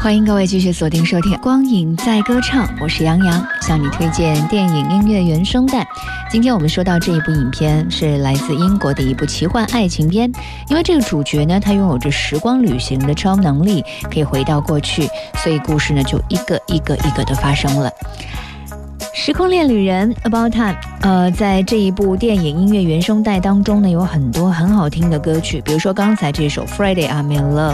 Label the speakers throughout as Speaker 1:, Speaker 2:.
Speaker 1: 欢迎各位继续锁定收听光影在歌唱，我是杨洋，向你推荐电影音乐原声带。今天我们说到这一部影片是来自英国的一部奇幻爱情片，因为这个主角呢，他拥有着时光旅行的超能力，可以回到过去，所以故事呢就一个一个的发生了。时空恋旅人 About Time， 在这一部电影音乐原声带当中呢，有很多很好听的歌曲，比如说刚才这首 Friday I'm in Love。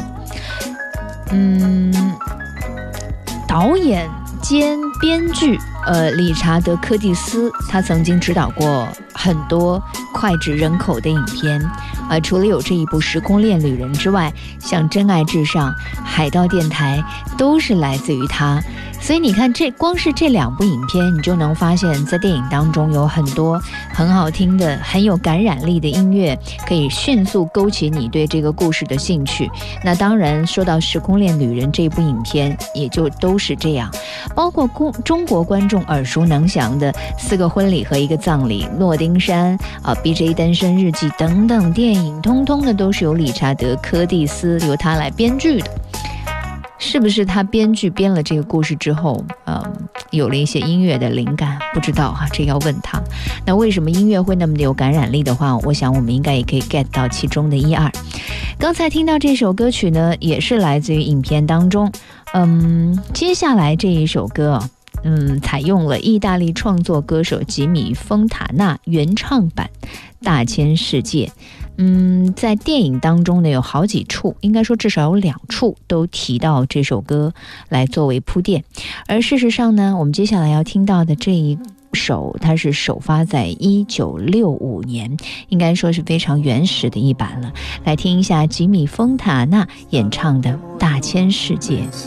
Speaker 1: 导演兼编剧理查德·柯蒂斯，他曾经指导过很多脍炙人口的影片，除了有这一部《时空恋旅人》之外，像《真爱至上》《海盗电台》都是来自于他。所以你看，光是这两部影片，你就能发现，在电影当中有很多很好听的、很有感染力的音乐，可以迅速勾起你对这个故事的兴趣。那当然，说到《时空恋旅人》这部影片，也就都是这样，包括中国观众耳熟能详的《4个婚礼和一个葬礼》、《诺丁山》BJ 单身日记等等电影，通通的都是由理查德·柯蒂斯由他来编剧的。是不是他编剧编了这个故事之后，有了一些音乐的灵感？不知道哈，这要问他。那为什么音乐会那么的有感染力的话，我想我们应该也可以 get 到其中的一二。刚才听到这首歌曲呢，也是来自于影片当中。接下来这一首歌采用了意大利创作歌手吉米·丰塔纳原唱版《大千世界》。在电影当中呢，有好几处，应该说至少有2处都提到这首歌来作为铺垫。而事实上呢，我们接下来要听到的这一首，它是首发在1965年，应该说是非常原始的一版了。来听一下吉米·丰塔纳演唱的《大千世界》。